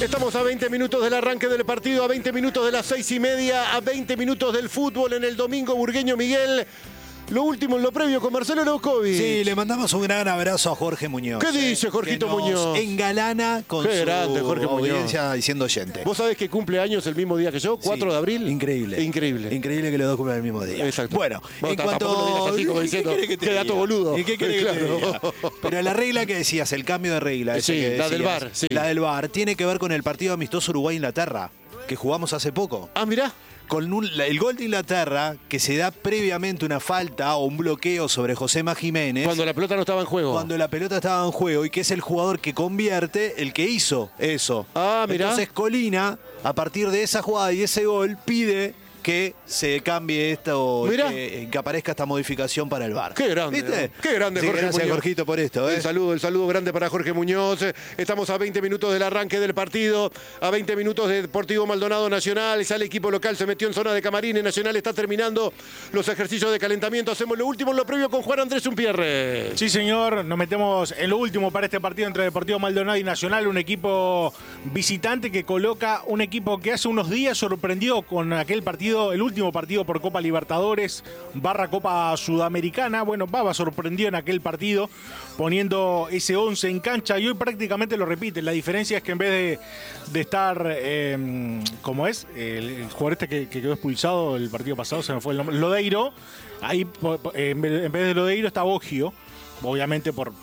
Estamos a 20 minutos del arranque del partido, a 20 minutos de las 6:30, a 20 minutos del fútbol en el domingo burgueño, Miguel. Lo último en lo previo con Marcelo Leukovic. Sí, le mandamos un gran abrazo a Jorge Muñoz. ¿Qué dice Jorgito que nos Muñoz? Engalana con Qué su grande, Jorge audiencia diciendo oyente. ¿Vos sabés que cumple años el mismo día que yo? 4 de abril. Increíble. Increíble. Increíble que los dos cumplan el mismo día. Exacto. Bueno, en cuanto... Tampoco lo digas así como diciendo, qué dato boludo. ¿Y qué querés que te diga? Pero la regla que decías, el cambio de regla. Sí, que la decías, del VAR. Sí. La del VAR tiene que ver con el partido amistoso Uruguay-Inglaterra, que jugamos hace poco. Ah, mirá. Con el gol de Inglaterra, que se da previamente una falta o un bloqueo sobre Josema Jiménez. Cuando la pelota no estaba en juego. Cuando la pelota estaba en juego y que es el jugador que convierte, el que hizo eso. Ah, mirá. Entonces Colina, a partir de esa jugada y ese gol, pide que se cambie esto, que aparezca esta modificación para el VAR. Qué grande. ¿Viste? Qué grande, sí, Jorge gracias, Muñoz. Jorgito, por esto. El saludo grande para Jorge Muñoz. Estamos a 20 minutos del arranque del partido, a 20 minutos de Deportivo Maldonado Nacional. Sale equipo local, se metió en zona de camarines. Nacional está terminando los ejercicios de calentamiento. Hacemos lo último en lo previo con Juan Andrés Unpierre. Sí, señor. Nos metemos en lo último para este partido entre Deportivo Maldonado y Nacional. Un equipo visitante que coloca un equipo que hace unos días sorprendió con aquel partido, el último partido por Copa Libertadores / Copa Sudamericana. Bueno, Baba sorprendió en aquel partido poniendo ese 11 en cancha y hoy prácticamente lo repite. La diferencia es que en vez de estar, ¿cómo es? El jugador este que quedó expulsado el partido pasado, se me fue el nombre, Lodeiro, ahí en vez de Lodeiro está Boggio, obviamente por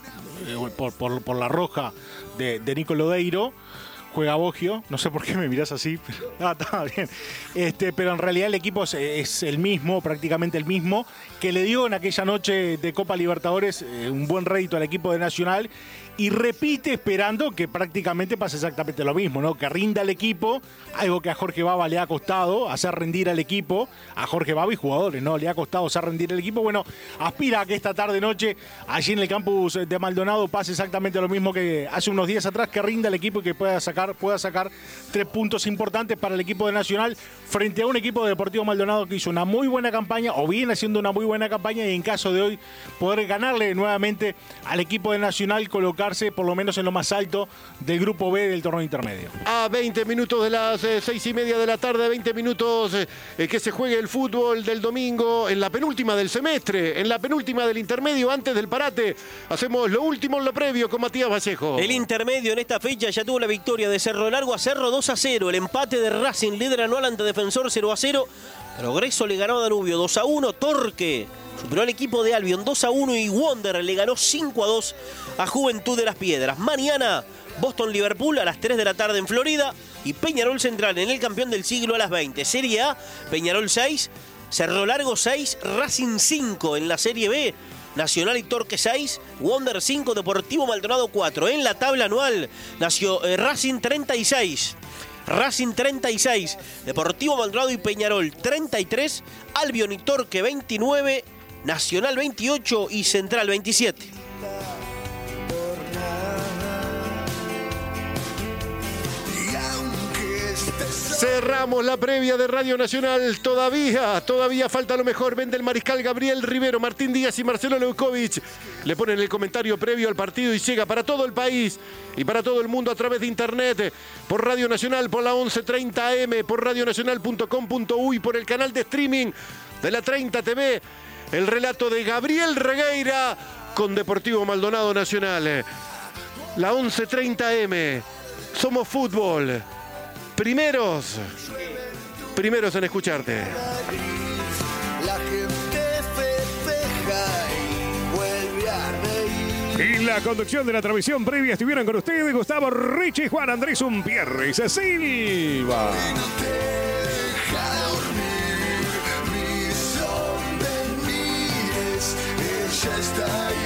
la roja de Nico Lodeiro. Juega Boggio, no sé por qué me mirás así, pero está bien. Pero en realidad el equipo es el mismo, prácticamente el mismo, que le dio en aquella noche de Copa Libertadores un buen rédito al equipo de Nacional y repite esperando que prácticamente pase exactamente lo mismo, ¿no? Que rinda el equipo, algo que a Jorge Baba le ha costado hacer rendir al equipo, a Jorge Baba y jugadores, ¿no? Le ha costado hacer rendir el equipo. Bueno, aspira a que esta tarde-noche, allí en el campus de Maldonado, pase exactamente lo mismo que hace unos días atrás, que rinda el equipo y que pueda sacar 3 puntos importantes para el equipo de Nacional frente a un equipo de Deportivo Maldonado que hizo una muy buena campaña o viene haciendo una muy buena campaña y en caso de hoy poder ganarle nuevamente al equipo de Nacional, colocarse por lo menos en lo más alto del grupo B del torneo intermedio. A 20 minutos de las 6:30 de la tarde, 20 minutos que se juegue el fútbol del domingo en la penúltima del semestre, en la penúltima del intermedio, antes del parate. Hacemos lo último en lo previo con Matías Vallejo. El intermedio en esta fecha ya tuvo la victoria de Cerro Largo a Cerro 2-0. El empate de Racing, líder anual ante Defensor 0-0. Progreso le ganó a Danubio 2-1. Torque superó al equipo de Albion 2-1 y Wonder le ganó 5-2 a Juventud de las Piedras. Mañana Boston-Liverpool a las 3 de la tarde en Florida y Peñarol Central en el campeón del siglo a las 20. Serie A, Peñarol 6, Cerro Largo 6, Racing 5 en la Serie B. Nacional y Torque 6, Wonder 5, Deportivo Maldonado 4. En la tabla anual nació Racing 36. Racing 36, Deportivo Maldonado y Peñarol 33, Albion y Torque 29, Nacional 28 y Central 27. Cerramos la previa de Radio Nacional. Todavía falta lo mejor. Vende el mariscal Gabriel Rivero, Martín Díaz y Marcelo Leukovic. Le ponen el comentario previo al partido y llega para todo el país y para todo el mundo a través de internet, por Radio Nacional, por la 1130 AM, por radionacional.com.uy, por el canal de streaming de la 30 TV. El relato de Gabriel Regueira con Deportivo Maldonado Nacional. La 1130 AM. Somos fútbol. Primeros en escucharte. La gente festeja y vuelve a reír. En la conducción de la transmisión previa estuvieron con ustedes Gustavo Richie, Juan Andrés Unpierre y Silva. No te deja dormir, ni donde mires, ella está ahí.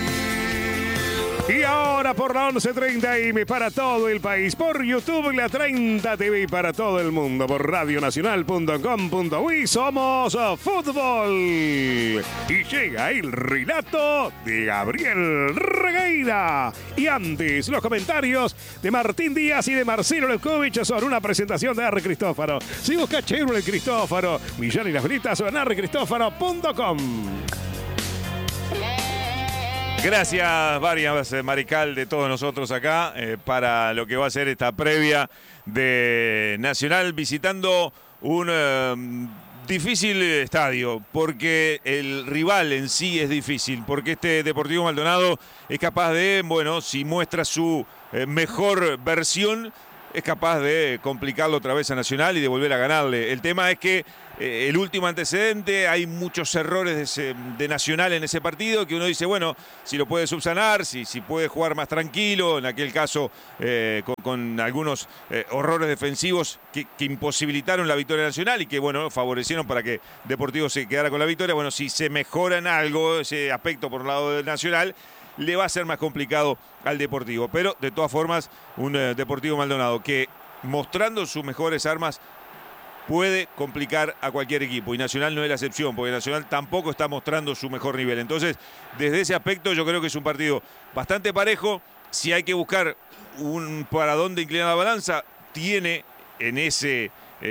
Y ahora por la 1130 AM para todo el país, por YouTube la 30 TV para todo el mundo, por radionacional.com.uy. Somos fútbol. Y llega el relato de Gabriel Regueira. Y antes, los comentarios de Martín Díaz y de Marcelo Leukovic son una presentación de R. Cristófaro. Si busca Chevrolet Cristófaro, Millán y las Britas o en rcristófaro.com. Gracias, varias, Mariscal, de todos nosotros acá, para lo que va a ser esta previa de Nacional visitando un difícil estadio, porque el rival en sí es difícil, porque este Deportivo Maldonado es capaz de, bueno, si muestra su mejor versión, es capaz de complicarlo otra vez a Nacional y de volver a ganarle. El tema es que el último antecedente, hay muchos errores de Nacional en ese partido que uno dice, bueno, si lo puede subsanar, si puede jugar más tranquilo, en aquel caso con algunos horrores defensivos que imposibilitaron la victoria Nacional y que, bueno, favorecieron para que Deportivo se quedara con la victoria. Bueno, si se mejora en algo ese aspecto por el lado del Nacional, le va a ser más complicado al Deportivo. Pero, de todas formas, un Deportivo Maldonado que, mostrando sus mejores armas, puede complicar a cualquier equipo. Y Nacional no es la excepción, porque Nacional tampoco está mostrando su mejor nivel. Entonces, desde ese aspecto, yo creo que es un partido bastante parejo. Si hay que buscar un para dónde inclinar la balanza, tiene en ese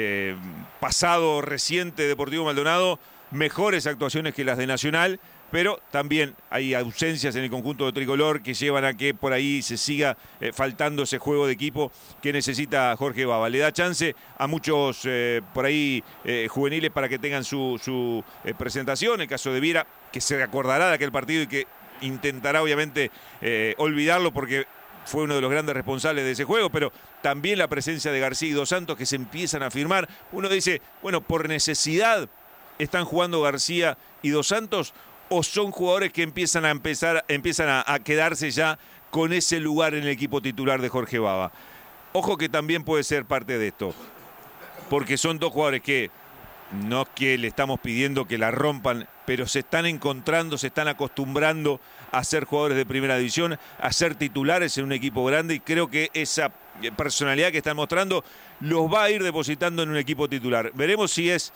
pasado reciente Deportivo Maldonado mejores actuaciones que las de Nacional, pero también hay ausencias en el conjunto de tricolor que llevan a que por ahí se siga faltando ese juego de equipo que necesita Jorge Baba. Le da chance a muchos por ahí juveniles para que tengan su presentación. El caso de Viera, que se acordará de aquel partido y que intentará obviamente olvidarlo porque fue uno de los grandes responsables de ese juego, pero también la presencia de García y Dos Santos que se empiezan a firmar. Uno dice, bueno, por necesidad están jugando García y Dos Santos, o son jugadores que empiezan a quedarse ya con ese lugar en el equipo titular de Jorge Baba. Ojo que también puede ser parte de esto, porque son dos jugadores que no es que le estamos pidiendo que la rompan, pero se están encontrando, se están acostumbrando a ser jugadores de primera división, a ser titulares en un equipo grande, y creo que esa personalidad que están mostrando los va a ir depositando en un equipo titular. Veremos si es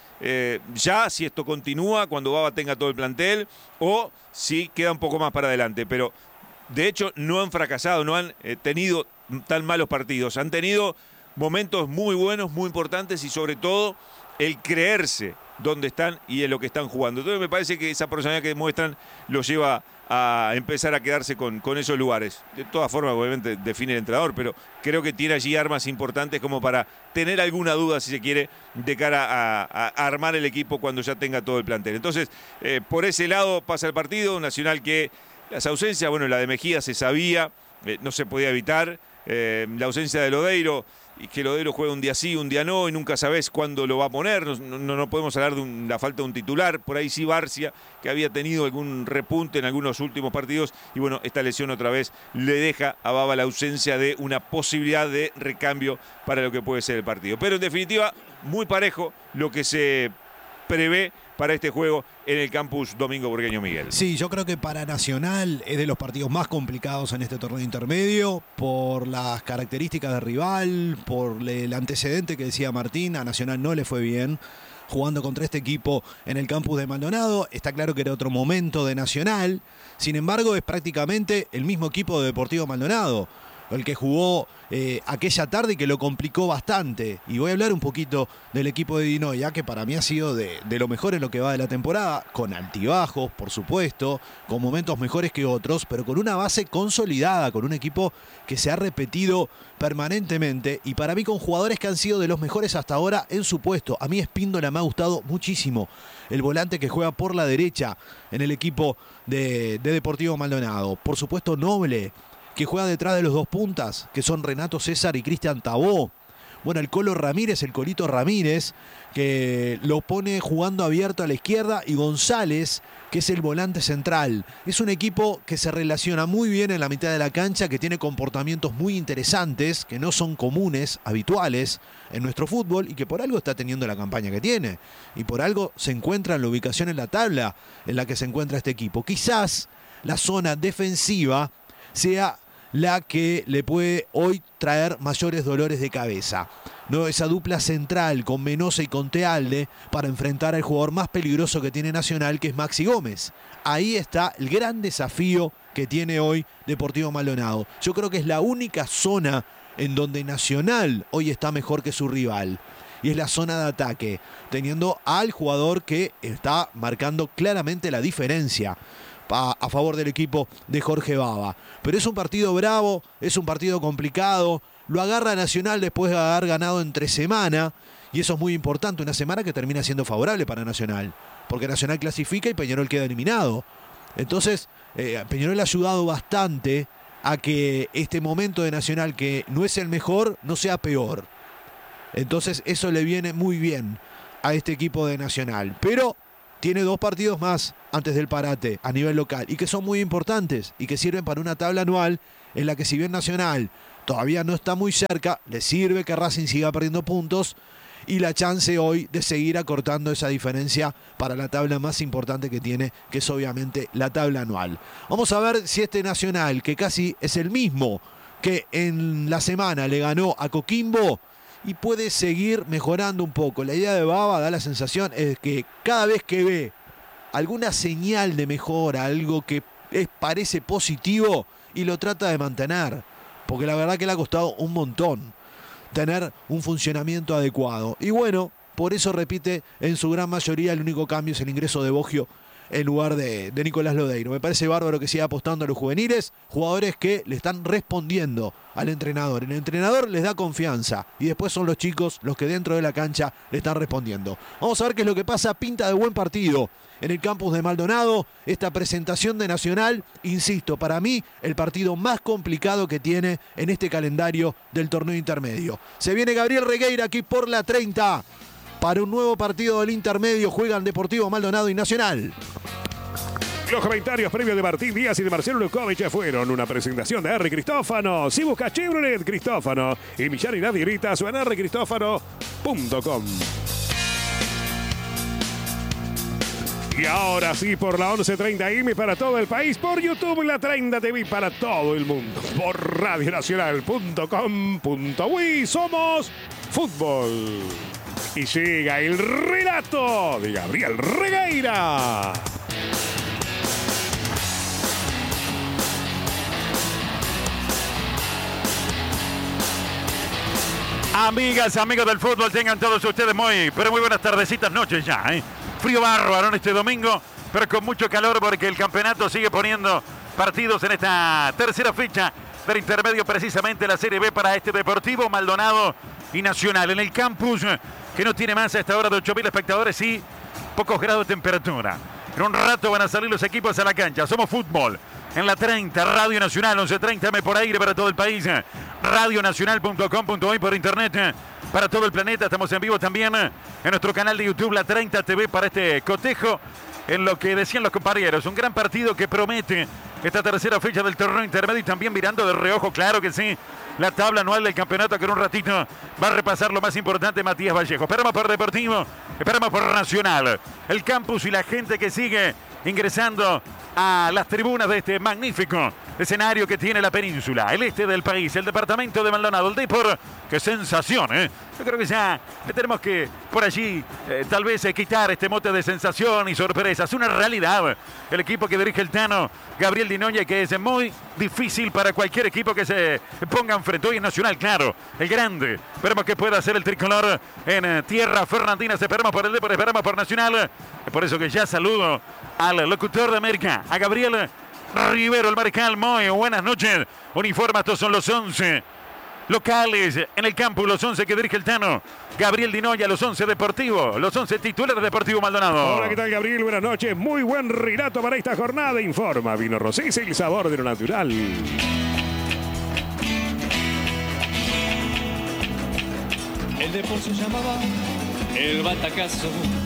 si esto continúa cuando Baba tenga todo el plantel o si queda un poco más para adelante. Pero de hecho no han fracasado, no han tenido tan malos partidos. Han tenido momentos muy buenos, muy importantes y sobre todo el creerse dónde están y en lo que están jugando. Entonces me parece que esa personalidad que demuestran los lleva a empezar a quedarse con esos lugares. De todas formas, obviamente, define el entrenador, pero creo que tiene allí armas importantes como para tener alguna duda, si se quiere, de cara a armar el equipo cuando ya tenga todo el plantel. Entonces, por ese lado pasa el partido. Nacional que las ausencias, bueno, la de Mejía se sabía, no se podía evitar. La ausencia de Lodeiro, y que Lodeiro juega un día sí, un día no, y nunca sabés cuándo lo va a poner. No podemos hablar de la falta de un titular. Por ahí sí Barcia, que había tenido algún repunte en algunos últimos partidos, y bueno, esta lesión otra vez le deja a Baba la ausencia de una posibilidad de recambio para lo que puede ser el partido. Pero en definitiva, muy parejo lo que se prevé para este juego en el campus Domingo Burgueño Miguel. Sí, yo creo que para Nacional es de los partidos más complicados en este torneo intermedio, por las características del rival, por el antecedente que decía Martín. A Nacional no le fue bien jugando contra este equipo en el campus de Maldonado. Está claro que era otro momento de Nacional, sin embargo es prácticamente el mismo equipo de Deportivo Maldonado el que jugó aquella tarde y que lo complicó bastante. Y voy a hablar un poquito del equipo de Dinoia, que para mí ha sido de lo mejor en lo que va de la temporada, con altibajos, por supuesto, con momentos mejores que otros, pero con una base consolidada, con un equipo que se ha repetido permanentemente y para mí con jugadores que han sido de los mejores hasta ahora en su puesto. A mí Espíndola me ha gustado muchísimo, el volante que juega por la derecha en el equipo de Deportivo Maldonado. Por supuesto Noble, que juega detrás de los dos puntas, que son Renato César y Cristian Tabó. Bueno, el Colo Ramírez, el Colito Ramírez, que lo pone jugando abierto a la izquierda, y González, que es el volante central. Es un equipo que se relaciona muy bien en la mitad de la cancha, que tiene comportamientos muy interesantes, que no son comunes, habituales en nuestro fútbol, y que por algo está teniendo la campaña que tiene. Y por algo se encuentra en la ubicación en la tabla en la que se encuentra este equipo. Quizás la zona defensiva sea la que le puede hoy traer mayores dolores de cabeza. ¿No? Esa dupla central con Menosa y con Tealde para enfrentar al jugador más peligroso que tiene Nacional, que es Maxi Gómez. Ahí está el gran desafío que tiene hoy Deportivo Maldonado. Yo creo que es la única zona en donde Nacional hoy está mejor que su rival. Y es la zona de ataque, teniendo al jugador que está marcando claramente la diferencia. a favor del equipo de Jorge Baba. Pero es un partido bravo, es un partido complicado. Lo agarra Nacional después de haber ganado entre semana. Y eso es muy importante, una semana que termina siendo favorable para Nacional. Porque Nacional clasifica y Peñarol queda eliminado. Entonces, Peñarol ha ayudado bastante a que este momento de Nacional, que no es el mejor, no sea peor. Entonces, eso le viene muy bien a este equipo de Nacional. Pero tiene 2 partidos más antes del parate a nivel local y que son muy importantes y que sirven para una tabla anual en la que, si bien Nacional todavía no está muy cerca, le sirve que Racing siga perdiendo puntos y la chance hoy de seguir acortando esa diferencia para la tabla más importante que tiene, que es obviamente la tabla anual. Vamos a ver si este Nacional, que casi es el mismo que en la semana le ganó a Coquimbo, y puede seguir mejorando un poco. La idea de Baba, da la sensación, es que cada vez que ve alguna señal de mejora, algo que parece positivo, y lo trata de mantener, porque la verdad que le ha costado un montón tener un funcionamiento adecuado. Y bueno, por eso repite en su gran mayoría. El único cambio es el ingreso de Boggio en lugar de Nicolás Lodeiro. Me parece bárbaro que siga apostando a los juveniles, jugadores que le están respondiendo al entrenador. El entrenador les da confianza y después son los chicos los que dentro de la cancha le están respondiendo. Vamos a ver qué es lo que pasa. Pinta de buen partido en el campus de Maldonado. Esta presentación de Nacional, insisto, para mí el partido más complicado que tiene en este calendario del torneo intermedio. Se viene Gabriel Regueira aquí por la 30 para un nuevo partido del intermedio. Juegan Deportivo Maldonado y Nacional. Los comentarios previos de Martín Díaz y de Marcelo Lukovic fueron una presentación de R. Cristófano. Si buscas Chevrolet Cristófano y Millán y Naviritas, o en rcristófano.com. Y ahora sí, por la 11:30 AM para todo el país, por YouTube, la 30 TV para todo el mundo, por radionacional.com.uy. Somos fútbol. Y llega el relato de Gabriel Regueira. Amigas, amigos del fútbol, tengan todos ustedes muy buenas tardecitas, noches ya, ¿eh? Frío bárbaro en este domingo, pero con mucho calor porque el campeonato sigue poniendo partidos en esta tercera fecha del intermedio, precisamente la Serie B para este Deportivo Maldonado y Nacional. En el campus, que no tiene más a esta hora de 8.000 espectadores y pocos grados de temperatura. En un rato van a salir los equipos a la cancha. Somos fútbol. En la 30, Radio Nacional, 11:30 AM por aire para todo el país. Radionacional.com.uy por internet para todo el planeta. Estamos en vivo también en nuestro canal de YouTube, la 30 TV, para este cotejo. En lo que decían los compañeros, un gran partido que promete esta tercera fecha del torneo intermedio, y también mirando de reojo, claro que sí, la tabla anual del campeonato, que en un ratito va a repasar lo más importante Matías Vallejo. Esperamos por Deportivo, esperamos por Nacional, el campus y la gente que sigue ingresando a las tribunas de este magnífico escenario que tiene la península, el este del país, el departamento de Maldonado, el Depor. ¡Qué sensación, eh! Yo creo que ya tenemos que por allí tal vez quitar este mote de sensación y sorpresa. Es una realidad el equipo que dirige el Tano Gabriel Dinoña, que es muy difícil para cualquier equipo que se ponga enfrente. Hoy es Nacional, claro, el grande. Esperemos que pueda hacer el tricolor en tierra fernandina. Esperamos por el Depor, esperamos por Nacional. Es por eso que ya saludo al locutor de América, a Gabriel Rivero, el mariscal. Muy buenas noches. Uniforma, estos son los 11 locales en el campo, los 11 que dirige el Tano Gabriel Dinoña, los 11 deportivos, los 11 titulares de Deportivo Maldonado. Hola, ¿qué tal, Gabriel? Buenas noches. Muy buen relato para esta jornada. Informa Vino Rosés, el sabor de lo natural. El deporte se llamaba El Batacazo.